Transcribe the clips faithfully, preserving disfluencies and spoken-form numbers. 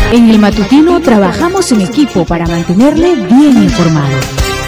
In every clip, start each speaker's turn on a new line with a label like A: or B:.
A: En el matutino trabajamos en equipo para mantenerle bien informado.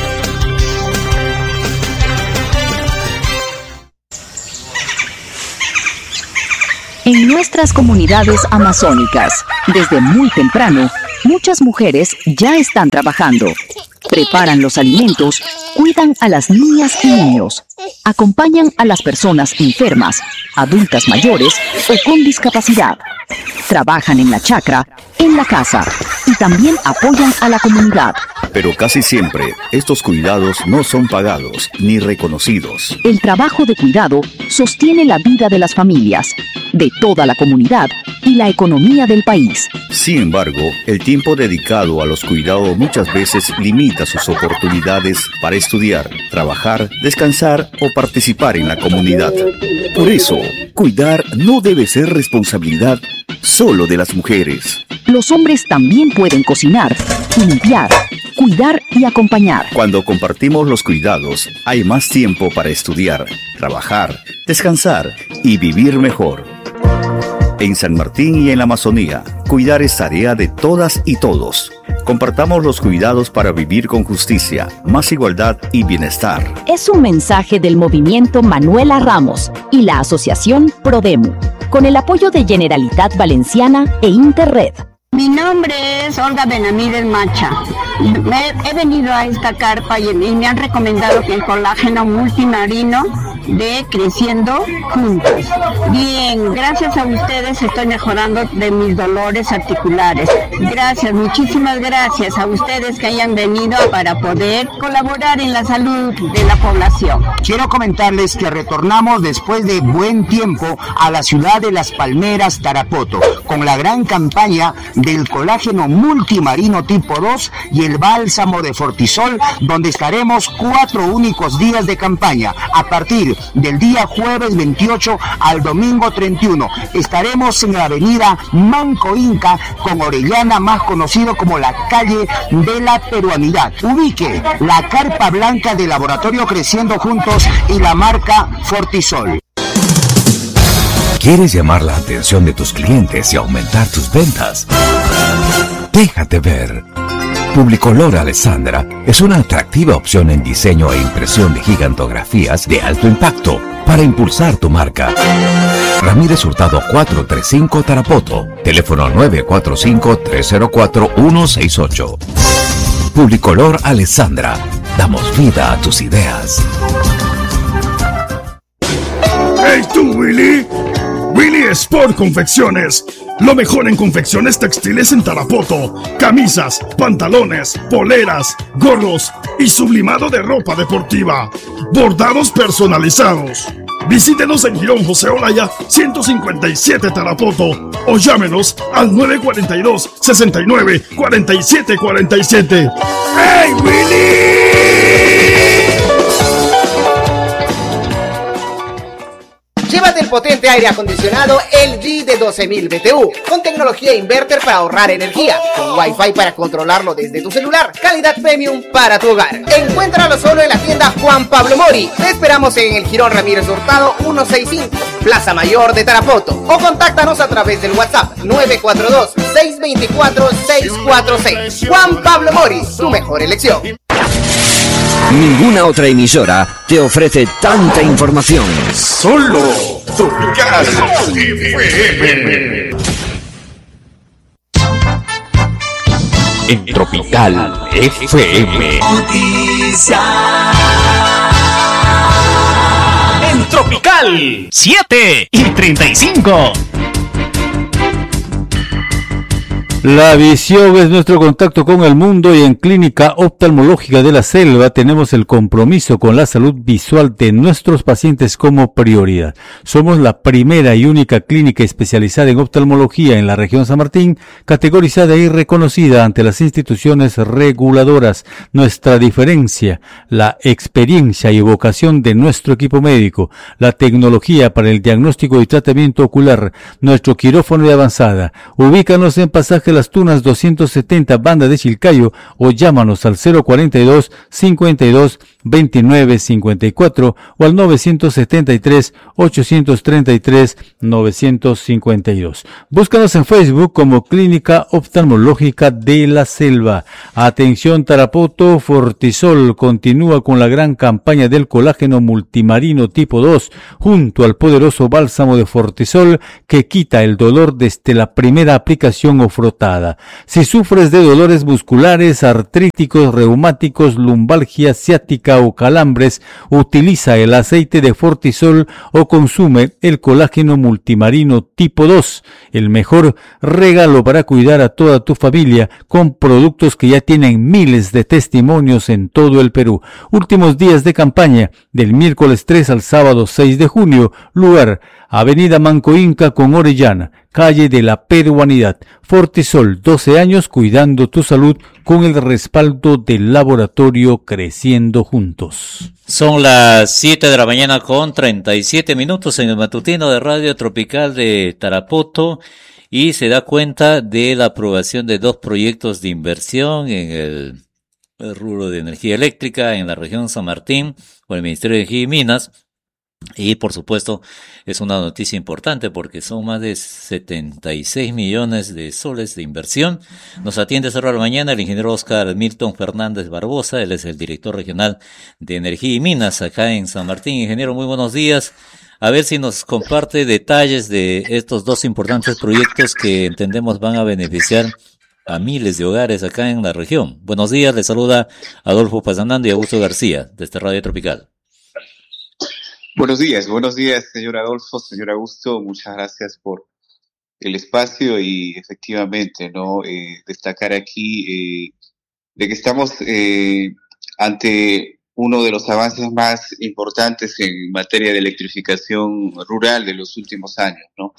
A: En nuestras comunidades amazónicas, desde muy temprano, muchas mujeres ya están trabajando. Preparan los alimentos, cuidan a las niñas y niños, acompañan a las personas enfermas, adultas mayores o con discapacidad. Trabajan en la chacra, en la casa y también apoyan a la comunidad.
B: Pero casi siempre, estos cuidados no son pagados ni reconocidos.
A: El trabajo de cuidado sostiene la vida de las familias, de toda la comunidad y la economía del país.
B: Sin embargo, el tiempo dedicado a los cuidados muchas veces limita sus oportunidades para estudiar, trabajar, descansar o participar en la comunidad. Por eso, cuidar no debe ser responsabilidad solo de las mujeres.
A: Los hombres también pueden cocinar, limpiar, cuidar y acompañar.
B: Cuando compartimos los cuidados, hay más tiempo para estudiar, trabajar, descansar y vivir mejor. En San Martín y en la Amazonía, cuidar es tarea de todas y todos. Compartamos los cuidados para vivir con justicia, más igualdad y bienestar.
A: Es un mensaje del movimiento Manuela Ramos y la asociación Prodemu, con el apoyo de Generalitat Valenciana e Interred.
C: Mi nombre es Olga Benamídez Macha. Me, he venido a esta carpa y, y me han recomendado que el colágeno multimarino de Creciendo Juntos. Bien, gracias a ustedes estoy mejorando de mis dolores articulares. Gracias, muchísimas gracias a ustedes que hayan venido para poder colaborar en la salud de la población.
D: Quiero comentarles que retornamos después de buen tiempo a la ciudad de Las Palmeras, Tarapoto, con la gran campaña del colágeno multimarino tipo dos y el bálsamo de Fortisol, donde estaremos cuatro únicos días de campaña, a partir del día jueves veintiocho al domingo treinta y uno. Estaremos en la avenida Manco Inca con Orellana, más conocido como la calle de la peruanidad. Ubique la carpa blanca del laboratorio Creciendo Juntos y la marca Fortisol.
E: ¿Quieres llamar la atención de tus clientes y aumentar tus ventas? Déjate ver. Publicolor Alessandra es una atractiva opción en diseño e impresión de gigantografías de alto impacto para impulsar tu marca. Ramírez Hurtado cuatrocientos treinta y cinco Tarapoto, teléfono nueve cuatro cinco, tres cero cuatro, uno seis ocho. Publicolor Alessandra, damos vida a tus ideas.
F: ¡Hey tú, Willy! Willy Sport Confecciones. Lo mejor en confecciones textiles en Tarapoto. Camisas, pantalones, poleras, gorros y sublimado de ropa deportiva. Bordados personalizados. Visítenos en Girón José Olaya ciento cincuenta y siete Tarapoto o llámenos al nueve cuatro dos, seis nueve, cuatro siete cuatro siete. ¡Hey, Willy!
G: Llévate el potente aire acondicionado L G de doce mil B T U, con tecnología inverter para ahorrar energía, con Wi-Fi para controlarlo desde tu celular, calidad premium para tu hogar. Encuéntralo solo en la tienda Juan Pablo Mori. Te esperamos en el Girón Ramírez Hurtado ciento sesenta y cinco, Plaza Mayor de Tarapoto, o contáctanos a través del WhatsApp nueve cuatro dos, seis dos cuatro, seis cuatro seis. Juan Pablo Mori, tu mejor elección.
H: Ninguna otra emisora te ofrece tanta información.
F: Solo Tropical F M.
E: En Tropical F M.
I: Noticias. En Tropical siete y treinta y cinco.
J: La visión es nuestro contacto con el mundo y en Clínica Oftalmológica de la Selva tenemos el compromiso con la salud visual de nuestros pacientes como prioridad. Somos la primera y única clínica especializada en oftalmología en la región San Martín, categorizada y reconocida ante las instituciones reguladoras. Nuestra diferencia, la experiencia y vocación de nuestro equipo médico, la tecnología para el diagnóstico y tratamiento ocular, nuestro quirófano de avanzada. Ubícanos en Pasaje Las Tunas doscientos setenta, Banda de Chilcayo, o llámanos al cero cuarenta y dos, cincuenta y dos, veintinueve cincuenta y cuatro o al novecientos setenta y tres, ochocientos treinta y tres, novecientos cincuenta y dos. Búscanos en Facebook como Clínica Oftalmológica de la Selva. Atención Tarapoto, Fortisol continúa con la gran campaña del colágeno multimarino tipo dos junto al poderoso bálsamo de Fortisol que quita el dolor desde la primera aplicación o frotada. Si sufres de dolores musculares, artríticos, reumáticos, lumbalgia ciática o calambres, utiliza el aceite de Fortisol o consume el colágeno multimarino tipo dos, el mejor regalo para cuidar a toda tu familia con productos que ya tienen miles de testimonios en todo el Perú. Últimos días de campaña del miércoles tres al sábado seis de junio, lugar Avenida Manco Inca con Orellana, calle de la Peruanidad. Fortisol, doce años cuidando tu salud con el respaldo del laboratorio Creciendo Juntos.
K: Son las siete de la mañana con treinta y siete minutos en el matutino de Radio Tropical de Tarapoto y se da cuenta de la aprobación de dos proyectos de inversión en el, el rubro de energía eléctrica en la región San Martín por el Ministerio de Energía y Minas. Y por supuesto es una noticia importante porque son más de setenta y seis millones de soles de inversión. Nos atiende ahora la mañana el ingeniero Oscar Milton Fernández Barbosa, él es el director regional de Energía y Minas acá en San Martín. Ingeniero, muy buenos días. A ver si nos comparte detalles de estos dos importantes proyectos que entendemos van a beneficiar a miles de hogares acá en la región. Buenos días, les saluda Adolfo Pazanando y Augusto García desde Radio Tropical.
L: Buenos días, buenos días, señor Adolfo, señor Augusto, muchas gracias por el espacio y efectivamente, ¿no? Eh, destacar aquí eh, de que estamos eh, ante uno de los avances más importantes en materia de electrificación rural de los últimos años, ¿no?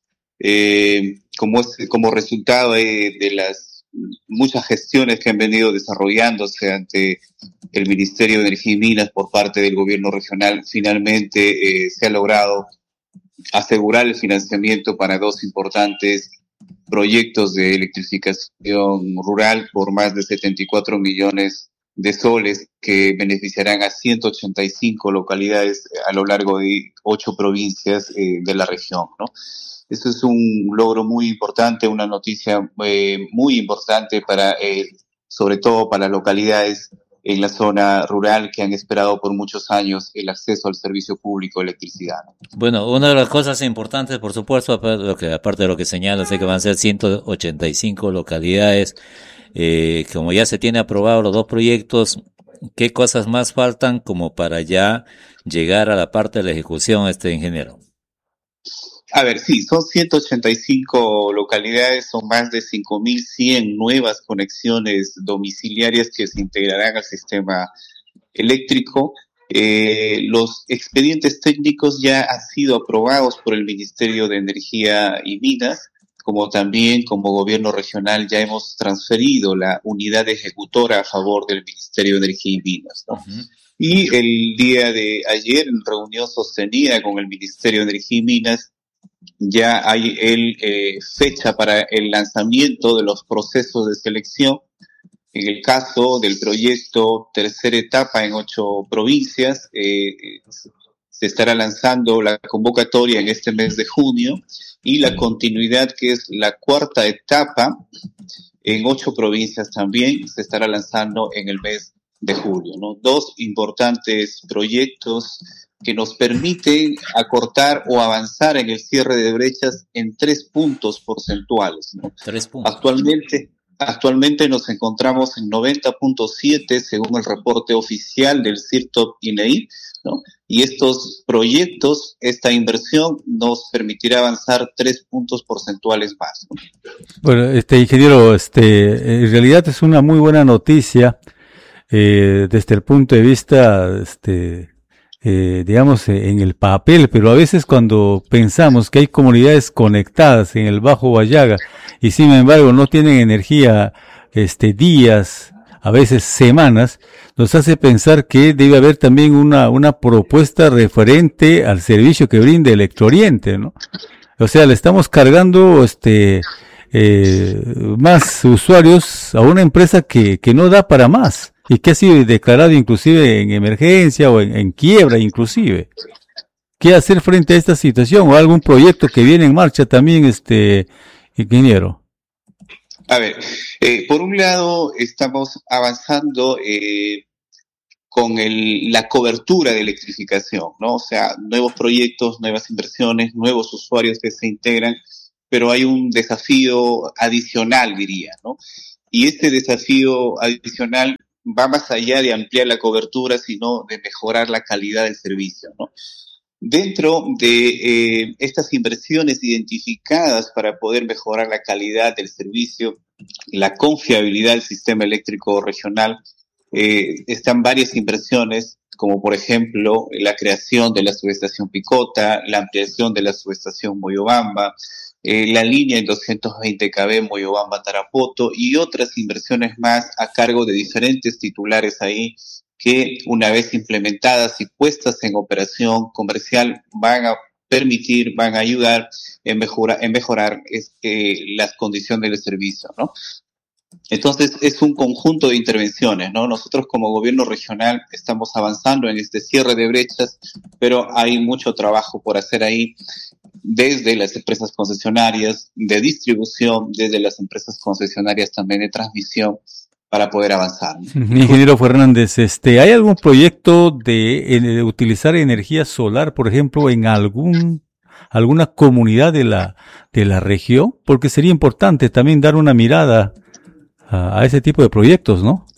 L: Eh, como, como resultado eh, de las muchas gestiones que han venido desarrollándose ante el Ministerio de Energía y Minas por parte del gobierno regional, finalmente eh, se ha logrado asegurar el financiamiento para dos importantes proyectos de electrificación rural por más de setenta y cuatro millones de soles que beneficiarán a ciento ochenta y cinco localidades a lo largo de ocho provincias eh, de la región, ¿no? Eso es un logro muy importante, una noticia eh, muy importante para, eh, sobre todo para localidades en la zona rural que han esperado por muchos años el acceso al servicio público de electricidad.
K: Bueno, una de las cosas importantes, por supuesto, aparte de lo que señala, sé que van a ser ciento ochenta y cinco localidades, eh, como ya se tiene aprobado los dos proyectos, ¿qué cosas más faltan como para ya llegar a la parte de la ejecución, este ingeniero?
L: A ver, sí, son ciento ochenta y cinco localidades, son más de cinco mil cien nuevas conexiones domiciliarias que se integrarán al sistema eléctrico. Eh, los expedientes técnicos ya han sido aprobados por el Ministerio de Energía y Minas, como también como gobierno regional ya hemos transferido la unidad ejecutora a favor del Ministerio de Energía y Minas, ¿no? Uh-huh. Y el día de ayer, en reunión sostenida con el Ministerio de Energía y Minas, ya hay el, eh, fecha para el lanzamiento de los procesos de selección. En el caso del proyecto tercera etapa en ocho provincias, eh, se estará lanzando la convocatoria en este mes de junio y la continuidad, que es la cuarta etapa en ocho provincias también, se estará lanzando en el mes de julio, ¿no? Dos importantes proyectos que nos permiten acortar o avanzar en el cierre de brechas en tres puntos porcentuales, ¿no?
K: Tres puntos.
L: Actualmente, actualmente nos encontramos en noventa punto siete según el reporte oficial del CIRTOP-INEI, ¿no? Y estos proyectos, esta inversión nos permitirá avanzar tres puntos porcentuales más, ¿no?
J: Bueno, este ingeniero, este, en realidad es una muy buena noticia eh, desde el punto de vista, este, Eh, digamos, en el papel, pero a veces cuando pensamos que hay comunidades conectadas en el Bajo Huallaga y sin embargo no tienen energía este días, a veces semanas, nos hace pensar que debe haber también una una propuesta referente al servicio que brinda Electrooriente, ¿no? O sea, le estamos cargando este eh, más usuarios a una empresa que que no da para más. y que ha sido declarado inclusive en emergencia o en, en quiebra inclusive. ¿Qué hacer frente a esta situación? ¿O algún proyecto que viene en marcha también, este ingeniero?
L: A ver, eh, por un lado estamos avanzando eh, con el, la cobertura de electrificación, ¿no? O sea, nuevos proyectos, nuevas inversiones, nuevos usuarios que se integran, pero hay un desafío adicional, diría, ¿no? Y este desafío adicional va más allá de ampliar la cobertura, sino de mejorar la calidad del servicio, ¿no? Dentro de eh, estas inversiones identificadas para poder mejorar la calidad del servicio, la confiabilidad del sistema eléctrico regional, eh, están varias inversiones, como por ejemplo la creación de la subestación Picota, la ampliación de la subestación Moyobamba, eh, la línea en doscientos veinte kilómetros Moyobamba-Tarapoto y otras inversiones más a cargo de diferentes titulares ahí, que una vez implementadas y puestas en operación comercial van a permitir, van a ayudar en, mejora, en mejorar este, las condiciones del servicio, ¿no? Entonces es un conjunto de intervenciones, ¿no? Nosotros como gobierno regional estamos avanzando en este cierre de brechas, pero hay mucho trabajo por hacer ahí, desde las empresas concesionarias de distribución, desde las empresas concesionarias también de transmisión, para poder avanzar.
J: Ingeniero Fernández, este, ¿hay algún proyecto de, de utilizar energía solar, por ejemplo, en algún alguna comunidad de la de la región? Porque sería importante también dar una mirada a, a ese tipo de proyectos, ¿no?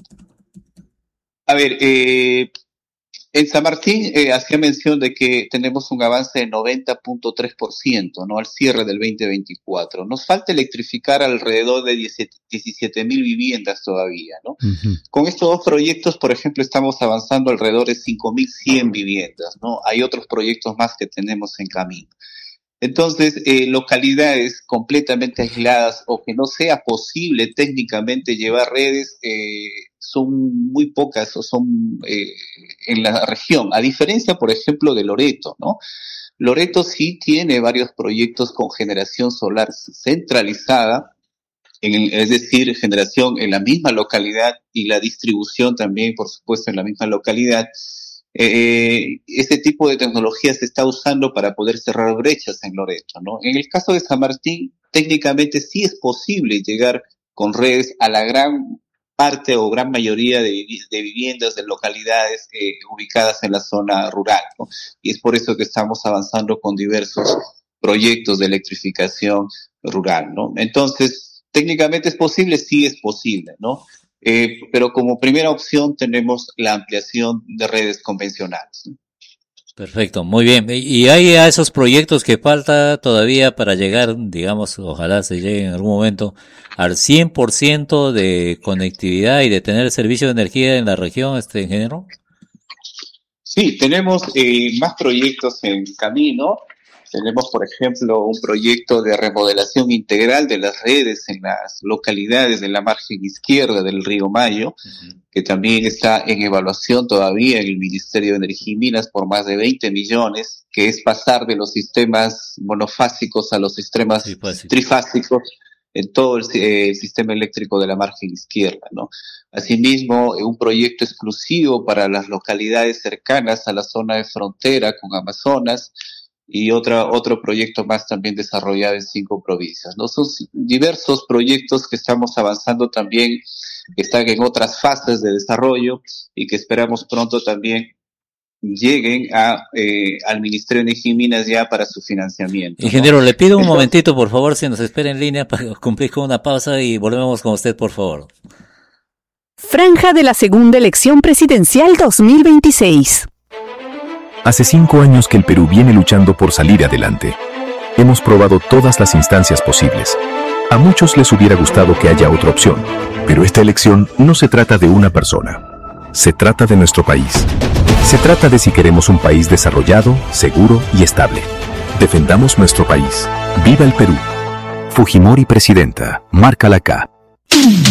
L: A ver, eh, en San Martín eh, hacía mención de que tenemos un avance de noventa punto tres por ciento, ¿no? Al cierre del veinte veinticuatro. Nos falta electrificar alrededor de diecisiete mil viviendas todavía, ¿no? Uh-huh. Con estos dos proyectos, por ejemplo, estamos avanzando alrededor de cinco mil cien viviendas, ¿no? Hay otros proyectos más que tenemos en camino. Entonces, eh, localidades completamente aisladas o que no sea posible técnicamente llevar redes, eh, son muy pocas o son eh, en la región, a diferencia, por ejemplo, de Loreto, ¿no? Loreto sí tiene varios proyectos con generación solar centralizada, en el, es decir, generación en la misma localidad y la distribución también, por supuesto, en la misma localidad. Eh, este tipo de tecnología se está usando para poder cerrar brechas en Loreto, ¿no? En el caso de San Martín, técnicamente sí es posible llegar con redes a la gran parte o gran mayoría de, de viviendas de localidades eh, ubicadas en la zona rural, ¿no? Y es por eso que estamos avanzando con diversos proyectos de electrificación rural, ¿no? Entonces, técnicamente es posible, sí es posible, ¿no? Eh, pero como primera opción tenemos la ampliación de redes convencionales.
K: Perfecto, muy bien. Y hay a esos proyectos que falta todavía para llegar, digamos, ojalá se llegue en algún momento al cien por ciento de conectividad y de tener servicio de energía en la región, este ingeniero.
L: Sí, tenemos eh, más proyectos en camino. Tenemos, por ejemplo, un proyecto de remodelación integral de las redes en las localidades de la margen izquierda del río Mayo, uh-huh. que también está en evaluación todavía en el Ministerio de Energía y Minas por más de veinte millones, que es pasar de los sistemas monofásicos a los sistemas Trifásico. trifásicos en todo el eh, sistema eléctrico de la margen izquierda, ¿no? Asimismo, un proyecto exclusivo para las localidades cercanas a la zona de frontera con Amazonas, y otra, otro proyecto más también desarrollado en cinco provincias, ¿no? Son diversos proyectos que estamos avanzando también, que están en otras fases de desarrollo y que esperamos pronto también lleguen a, eh, al Ministerio de Energía y Minas ya para su financiamiento, ¿no?
K: Ingeniero, le pido un Entonces, momentito, por favor, si nos espera en línea para cumplir con una pausa y volvemos con usted, por favor.
A: Franja de la segunda elección presidencial dos mil veintiséis.
M: Hace cinco años que el Perú viene luchando por salir adelante. Hemos probado todas las instancias posibles. A muchos les hubiera gustado que haya otra opción, pero esta elección no se trata de una persona. Se trata de nuestro país. Se trata de si queremos un país desarrollado, seguro y estable. Defendamos nuestro país. ¡Viva el Perú! Fujimori presidenta. Marca la K.